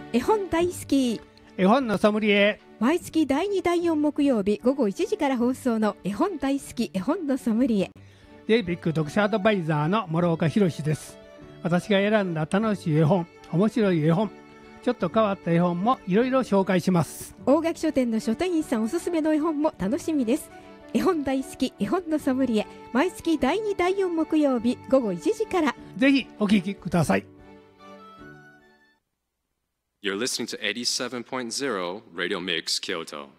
絵本大好き絵本のソムリエ。 毎月第2第4木曜日午後1時から放送の絵本大好き絵本のソムリエ。 デイビック読者アドバイザーの諸岡博です。私が選んだ楽しい絵本、面白い絵本、ちょっと変わった絵本もいろいろ紹介します。 大垣書店の書店員さんおすすめの絵本も楽しみです。絵本大好き絵本のソムリエ、毎月第2第4木曜日午後1時から。 ぜひお聞きください。 You're listening to 87.0 Radio Mix Kyoto.